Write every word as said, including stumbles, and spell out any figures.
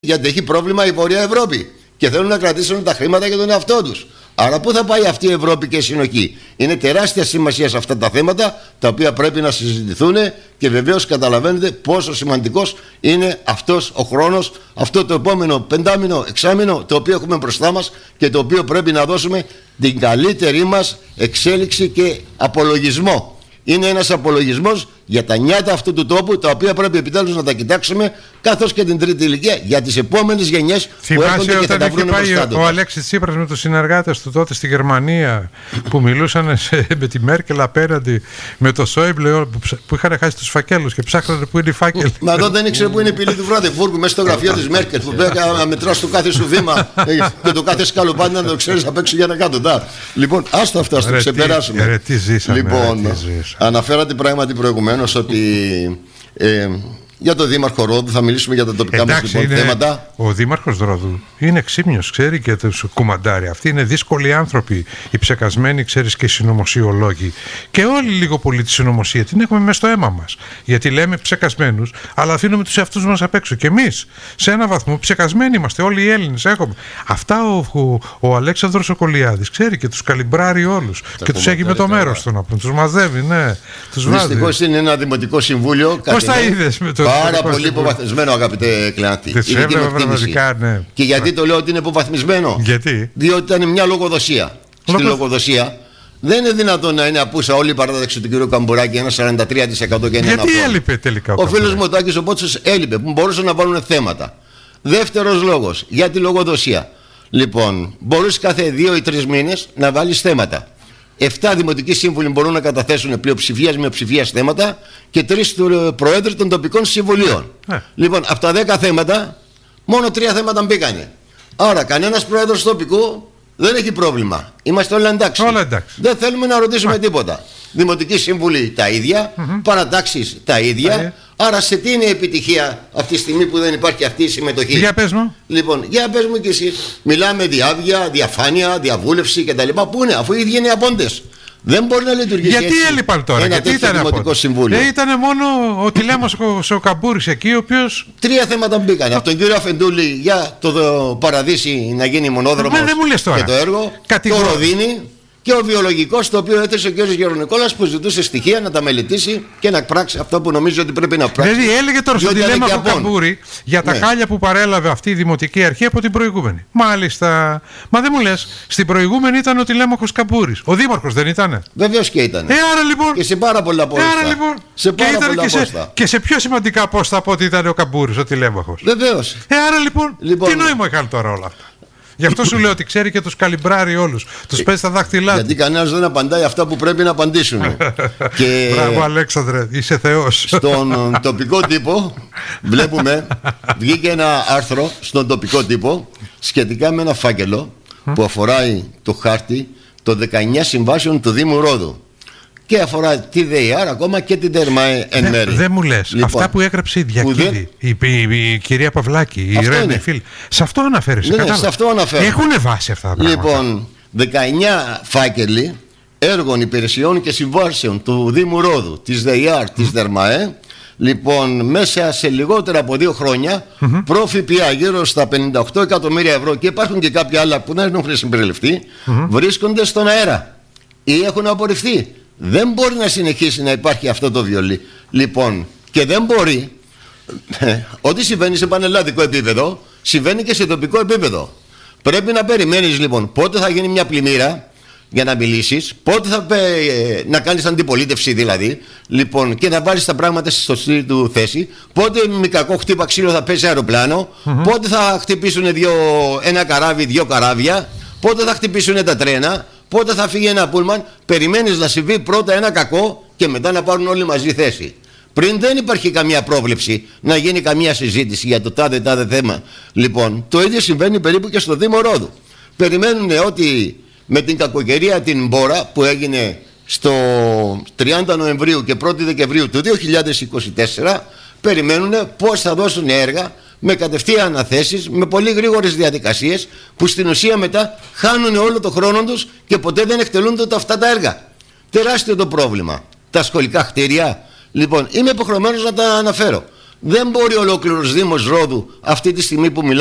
Γιατί έχει πρόβλημα η Βόρεια Ευρώπη και θέλουν να κρατήσουν τα χρήματα για τον εαυτό τους. Άρα πού θα πάει αυτή η Ευρώπη και η συνοχή? Είναι τεράστια σημασία σε αυτά τα θέματα, τα οποία πρέπει να συζητηθούν, και βεβαίως καταλαβαίνετε πόσο σημαντικός είναι αυτός ο χρόνος, αυτό το επόμενο πεντάμινο, εξάμινο, το οποίο έχουμε μπροστά μας και το οποίο πρέπει να δώσουμε την καλύτερη μας εξέλιξη και απολογισμό. Είναι ένας απολογισμός για τα νιάτα αυτού του τόπου, τα οποία πρέπει επιτέλους να τα κοιτάξουμε, καθώς και την τρίτη ηλικία, για τις επόμενες γενιές που έρχονται και θα τα βρουν μπροστά τους. Ο Αλέξης Τσίπρας με τους συνεργάτες του τότε στη Γερμανία, που μιλούσαν σε, με τη Μέρκελ απέναντι, με το Σόιμπλε, που, που είχαν χάσει τους φακέλους και ψάχνανε που είναι οι φάκελοι. Μα εδώ δεν ήξερε που είναι η πύλη του Βράντεμπουργκ, μέσα στο γραφείο της Μέρκελ, που πρέπει να μετράς το κάθε σου βήμα και το κάθε σκαλοπάτι να το ξέρεις απ' έξω για να κάτω. Λοιπόν, άστο αυτό, ας το ξεπεράσουμε. Ρε, τι ζήσαμε, λοιπόν, ρε, τι ζήσαμε. Αναφέρατε πράγματι προηγουμένως ότι ε, για τον Δήμαρχο Ρόδου θα μιλήσουμε για τα τοπικά μας λοιπόν, είναι, θέματα. Ο Δήμαρχος Ρόδου είναι εξήμνιος, ξέρει, και τους κουμαντάρει. Αυτοί είναι δύσκολοι άνθρωποι, οι ψεκασμένοι, ξέρεις, και οι συνωμοσιολόγοι. Και όλοι λίγο πολύ τη συνωμοσία την έχουμε μέσα στο αίμα μας. Γιατί λέμε ψεκασμένους, αλλά αφήνουμε τους εαυτούς μας απ' έξω. Και εμείς, σε ένα βαθμό, ψεκασμένοι είμαστε. Όλοι οι Έλληνες έχουμε. Αυτά ο, ο, ο Αλέξανδρος ο Κολιάδης ξέρει και τους καλυμπράρει όλους. Τα και τους έχει με το μέρος του να πούμε. Τους μαζεύει, ναι. Δυστυχώς είναι ένα δημοτικό συμβούλιο. Πώς τα είδες με το. Πάρα πολύ υποβαθμισμένο, αγαπητέ Κλεάντη. Ναι. Και γιατί το λέω ότι είναι υποβαθμισμένο? Γιατί? Διότι ήταν μια λογοδοσία. Στη λογοδοσία δεν είναι δυνατόν να είναι απούσα όλη η παράταξη του κ. Καμπουράκη, ένα σαράντα τρία τοις εκατό και ένα. Γιατί έλειπε τελικά ο Ο φίλος μου ο Τάκης ο Πότσος έλειπε, που μπορούσαν να βάλουν θέματα. Δεύτερος λόγος, για τη λογοδοσία. Λοιπόν, μπορείς κάθε δύο ή τρεις μήνες να βάλεις θέματα. Εφτά δημοτικοί σύμβουλοι μπορούν να καταθέσουν πλειοψηφίας μειοψηφίας θέματα και τρεις προέδροι των τοπικών συμβουλίων. Ε. Λοιπόν, από τα δέκα θέματα, μόνο τρία θέματα μπήκανε. Άρα, κανένας πρόεδρος τοπικού δεν έχει πρόβλημα. Είμαστε όλα εντάξει. Όλα εντάξει. Δεν θέλουμε να ρωτήσουμε Α. τίποτα. Δημοτικοί σύμβουλοι τα ίδια, mm-hmm. παρατάξεις τα ίδια. Yeah. Άρα, σε τι είναι η επιτυχία αυτή τη στιγμή που δεν υπάρχει αυτή η συμμετοχή? Για πες μου. Λοιπόν, για πες μου κι εσύ. Μιλάμε διάβια, διαφάνεια, διαβούλευση κτλ. Πού είναι, αφού οι ίδιοι είναι οι απόντες. Δεν μπορεί να λειτουργήσει. Γιατί έτσι έλειπαν τώρα? ένα Γιατί ήταν δημοτικό συμβούλιο? Ε, ήταν μόνο ο Τηλέμαχος ο Καμπούρης εκεί, ο οποίος. Τρία θέματα μπήκαν. Από τον κύριο Αφεντούλη για το Παραδείσι να γίνει μονόδρομος και το έργο. Κατηγορώ. Το Ροδίνι. Και ο βιολογικός, το οποίο έθεσε ο κ. Γερονικόλας, που ζητούσε στοιχεία να τα μελετήσει και να πράξει αυτό που νομίζω ότι πρέπει να πράξει. Δηλαδή έλεγε τώρα στον Τηλέμαχο Καμπούρη για τα ναι. χάλια που παρέλαβε αυτή η δημοτική αρχή από την προηγούμενη. Μάλιστα. Μα δεν μου λες, στην προηγούμενη ήταν ο Τηλέμαχος Καμπούρης. Ο δήμαρχος δεν ήτανε? Βεβαίως και ήταν. Ε, άρα λοιπόν. Και σε πάρα πολλά πόστα. Ε, άρα λοιπόν. Σε πάρα και πολλά και, πόστα. Σε, και σε πιο σημαντικά πόστα από ότι ήταν ο Καμπούρης, ο Τηλέμαχος. Βεβαίως. Ε, άρα λοιπόν. λοιπόν τι νόημα είχαν τώρα όλα αυτά? Γι' αυτό σου λέω ότι ξέρει και τους καλυμπράρει όλους. Τους παίζει τα δάχτυλά του. Γιατί κανένας δεν απαντάει αυτά που πρέπει να απαντήσουν. Και μπράβο Αλέξανδρε, είσαι θεός. Στον τοπικό τύπο βλέπουμε, βγήκε ένα άρθρο στον τοπικό τύπο σχετικά με ένα φάκελο που αφορά το χάρτη των δεκαεννιά συμβάσεων του Δήμου Ρόδου. Και αφορά τη ΔΕΙΑΡ ακόμα και την ΤΕΡΜΑΕ εν μέρει. Δεν δε μου λες. Λοιπόν, αυτά που έγραψε η Διακίδη, δεν... η, η, η κυρία Παυλάκη, η Ρένε Φίλ, σε αυτό αναφέρεσαι? Ναι, ναι, σε αυτό αναφέρω. Έχουνε βάσει αυτά τα πράγματα. Λοιπόν, δεκαεννιά φάκελοι έργων, υπηρεσιών και συμβάσεων του Δήμου Ρόδου, της ΔΕΙΑΡ, της mm. ΤΕΡΜΑΕ, λοιπόν, μέσα σε λιγότερα από δύο χρόνια, mm-hmm. προ-ΦΠΑ γύρω στα πενήντα οκτώ εκατομμύρια ευρώ, και υπάρχουν και κάποια άλλα που δεν έχουν συμπεριληφθεί, mm-hmm. βρίσκονται στον αέρα ή έχουν απορριφθεί. Δεν μπορεί να συνεχίσει να υπάρχει αυτό το βιολί. Λοιπόν, και δεν μπορεί. Ό,τι συμβαίνει σε πανελλαδικό επίπεδο, συμβαίνει και σε τοπικό επίπεδο. Πρέπει να περιμένεις λοιπόν πότε θα γίνει μια πλημμύρα για να μιλήσεις, πότε θα ε, να κάνεις αντιπολίτευση δηλαδή, λοιπόν, και να βάλεις τα πράγματα στη σωστή του θέση, πότε με κακό χτύπα ξύλο θα πέσει αεροπλάνο, mm-hmm. πότε θα χτυπήσουν δύο, ένα καράβι, δύο καράβια, πότε θα χτυπήσουν τα τρένα, πότε θα φύγει ένα πούλμαν. Περιμένεις να συμβεί πρώτα ένα κακό και μετά να πάρουν όλοι μαζί θέση. Πριν δεν υπάρχει καμία πρόβλεψη να γίνει καμία συζήτηση για το τάδε τάδε θέμα. Λοιπόν, το ίδιο συμβαίνει περίπου και στο Δήμο Ρόδου. Περιμένουν ότι με την κακοκαιρία την Μπόρα που έγινε στο τριάντα Νοεμβρίου και πρώτη Δεκεμβρίου του δύο χιλιάδες είκοσι τέσσερα, περιμένουν πώς θα δώσουν έργα με κατευθείαν αναθέσεις, με πολύ γρήγορες διαδικασίες, που στην ουσία μετά χάνουν όλο το χρόνο τους και ποτέ δεν εκτελούνται αυτά τα έργα. Τεράστιο το πρόβλημα. Τα σχολικά κτίρια. Λοιπόν, είμαι υποχρεωμένος να τα αναφέρω. Δεν μπορεί ολόκληρος Δήμος Ρόδου αυτή τη στιγμή που μιλάμε